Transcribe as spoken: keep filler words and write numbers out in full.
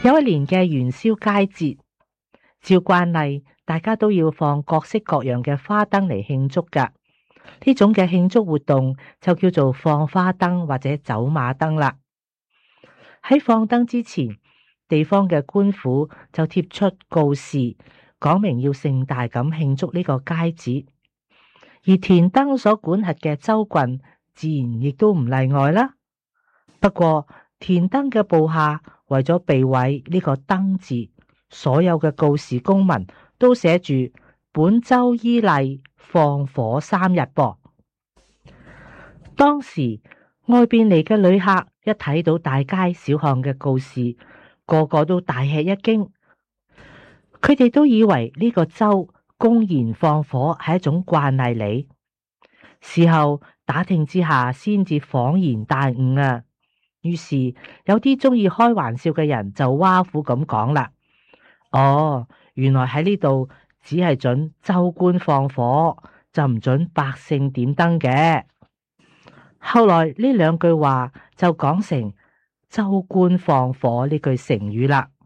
有一年嘅元宵佳節，照慣例，大家都要放各式各樣嘅花燈嚟慶祝噶。呢種嘅慶祝活動就叫做放花燈或者走馬燈啦。喺放燈之前，地方嘅官府就貼出告示，講明要盛大咁慶祝呢個佳節。而田燈所管轄嘅州郡，自然亦都唔例外啦。不過田燈嘅部下為咗避諱呢個燈字，所有嘅告示公文都寫住本州依例放火三日噃。當時外邊嚟嘅旅客一睇到大街小巷嘅告示，個個都大吃一驚。佢哋都以為呢個州公然放火係一種慣例嚟。事後打聽之下，先至恍然大悟啊！於是有啲中意開玩笑嘅人就挖苦咁講啦：哦，原來喺呢度只係准州官放火，就唔准百姓點燈嘅。後來呢兩句話就講成州官放火呢句成語啦。